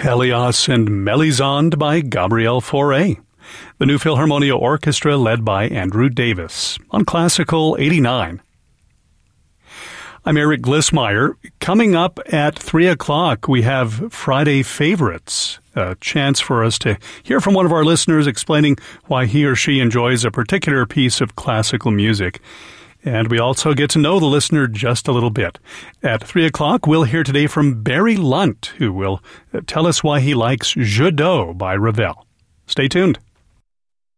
Helios and Melisande by Gabriel Fauré. The New Philharmonia Orchestra led by Andrew Davis on Classical 89. I'm Eric Glissmeyer. Coming up at 3 o'clock, we have Friday Favorites, a chance for us to hear from one of our listeners explaining why he or she enjoys a particular piece of classical music. And we also get to know the listener just a little bit. At 3 o'clock, we'll hear today from Barry Lunt, who will tell us why he likes Jeu d'eau by Ravel. Stay tuned.